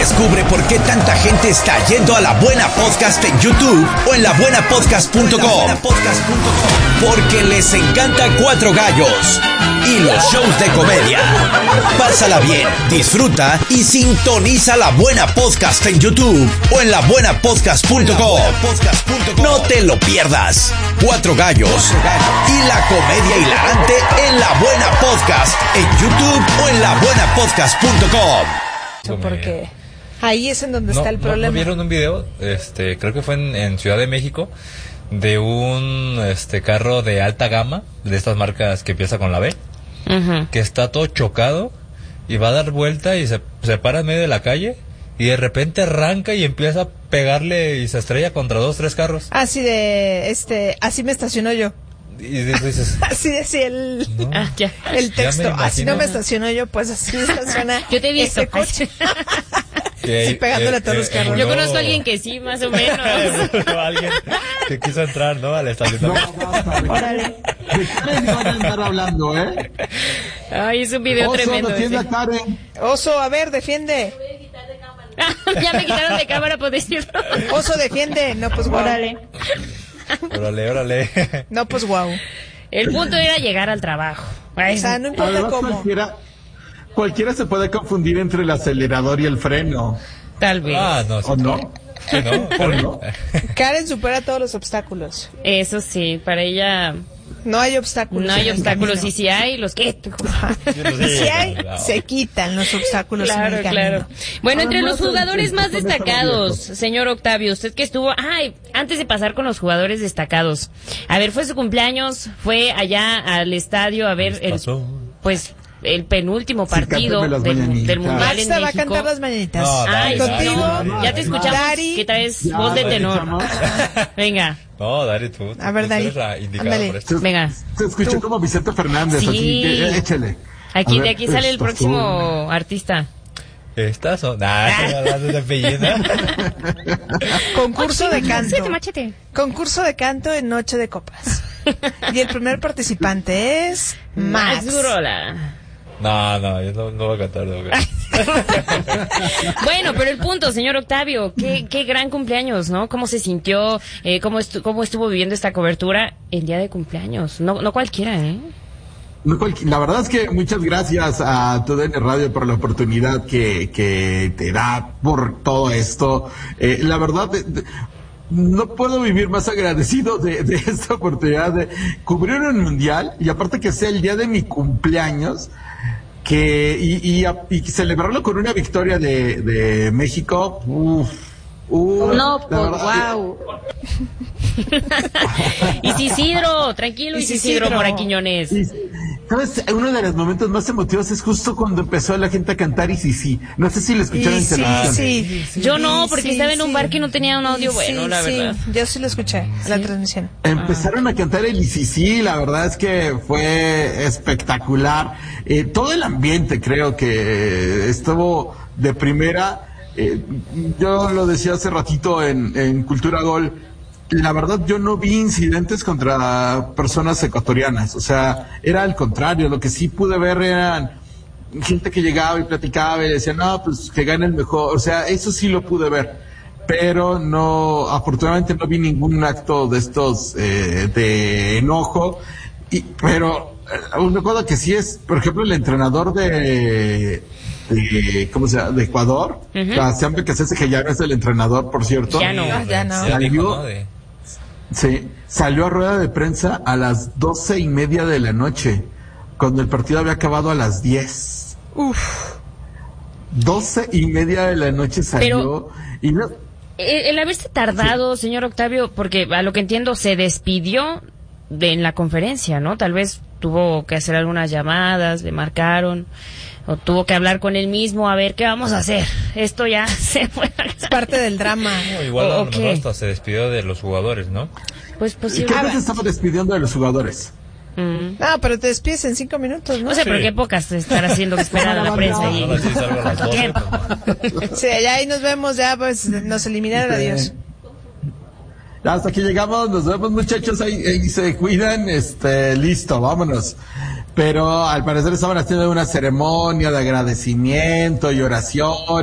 Descubre por qué tanta gente está yendo a La Buena Podcast en YouTube o en labuenapodcast.com. Porque les encanta Cuatro Gallos y los shows de comedia. Pásala bien, disfruta y sintoniza La Buena Podcast en YouTube o en labuenapodcast.com. No te lo pierdas. Cuatro Gallos y la comedia hilarante en La Buena Podcast en YouTube o en labuenapodcast.com. Porque ahí es en donde está el problema. ¿No vieron un video? Creo que fue en Ciudad de México, de un carro de alta gama, de estas marcas que empieza con la B, que está todo chocado y va a dar vuelta y se para en medio de la calle y de repente arranca y empieza a pegarle y se estrella contra 2, 3 carros. Así así me estacionó yo. Y dices, así decía el texto. Así no me estaciono yo, pues así me estaciona. Yo te he visto ese coche. Sí, pegándole a todos los carros. Yo conozco a alguien que sí, más o menos. Alguien que quiso entrar, ¿no? Al estacionamiento. Órale. De Karen no van a andar hablando, ¿eh? Ay, es un video Oso, tremendo. defiende a Karen. Oso, a ver, defiende. Ya me quitaron de cámara por decirlo. Oso, defiende. No, pues guau. Órale. No, pues guau. El punto era llegar al trabajo. O sea, no importa Además, cómo. Cualquiera se puede confundir entre el acelerador y el freno. Tal vez. No, ¿O no? Sí, no. ¿O no? Karen supera todos los obstáculos. Eso sí, para ella No hay obstáculos. no hay en el obstáculos. camino. Y si hay, los que... Si hay, se quitan los obstáculos en el camino. Claro. Bueno, entre Además, los jugadores el más tapón destacados, está señor Octavio, usted que estuvo... antes de pasar con los jugadores destacados. A ver, fue su cumpleaños, fue allá al estadio a ver el penúltimo partido cántame las del mañanitas. Mundial Max en te va a México. cantar las mañanitas. No, Ay, contigo. no, ya te escuchamos Dari. que traes Ya, voz de ya tenor. escuchamos. Venga, No, Dari, tú. A ver, Dari, Tú eres la indicada ándale. por esto. venga. Se escuchó como Vicente Fernández, Sí. así que échale. Aquí, A de ver, aquí sale el estas próximo artista. Estas son... estoy hablando de apellido. Concurso de canto. Machete. Concurso de canto en Noche de Copas. Y el primer participante es Max. Max Gurola. No, yo no voy a cantar. No, Bueno, pero el punto, señor Octavio, qué gran cumpleaños, ¿no? ¿Cómo se sintió? ¿Cómo estuvo viviendo esta cobertura el día de cumpleaños? No cualquiera, ¿eh? La verdad es que muchas gracias a TUDN Radio por la oportunidad que te da por todo esto. La verdad, no puedo vivir más agradecido de esta oportunidad de cubrir un mundial y aparte que sea el día de mi cumpleaños. Y celebrarlo con una victoria de México. No, pues verdad, wow. Isidro, tranquilo, Isidro Mora Quiñones. ¿Sabes? Uno de los momentos más emotivos es justo cuando empezó la gente a cantar y sí. No sé si lo escucharon en televisión. Sí. Yo no, porque estaba en un bar que no tenía un audio bueno, la verdad. Yo sí lo escuché, la transmisión. Empezaron a cantar el sí, la verdad es que fue espectacular. Todo el ambiente creo que estuvo de primera. Yo lo decía hace ratito en Cultura Gol. La verdad yo no vi incidentes contra personas ecuatorianas, o sea, era al contrario, lo que sí pude ver eran gente que llegaba y platicaba y decía, no, pues que gane el mejor, o sea, eso sí lo pude ver, pero no, afortunadamente no vi ningún acto de estos de enojo, pero una cosa que sí es, por ejemplo, el entrenador ¿cómo se llama? De Ecuador, Sebastián Becasese, que ya no es el entrenador, por cierto. Ya no. Salió a rueda de prensa a las 12:30 de la noche, cuando el partido había acabado a las 10. 12:30 de la noche salió. Y no, el haberse tardado, señor Octavio, porque a lo que entiendo se despidió en la conferencia, ¿no? Tal vez tuvo que hacer algunas llamadas, le marcaron, o tuvo que hablar con él mismo a ver qué vamos a hacer. Esto ya se fue. Es parte del drama. Igual a lo mejor hasta se despidió de los jugadores, ¿no? Pues ¿y qué vez estaba despidiendo de los jugadores? No, pero te despides en 5 minutos, ¿no? No sé por qué épocas estar haciendo esperar a la prensa y Ahora sí salgo a las 12, tiempo. Sí, ya ahí nos vemos, ya pues nos eliminaron, adiós. Hasta aquí llegamos, nos vemos muchachos, ahí se cuidan, listo, vámonos. Pero al parecer estaban haciendo una ceremonia de agradecimiento y oración.